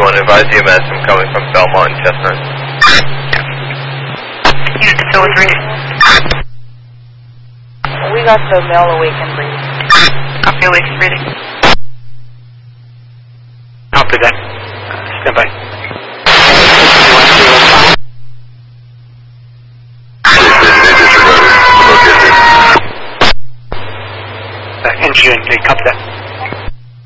1, advise EMS, I'm coming from Belmont and Chestnut. Unit to fill is ready. We got the male awakened breeze. Copy, awakened ready. Copy that. Stand by. NGN, copy that.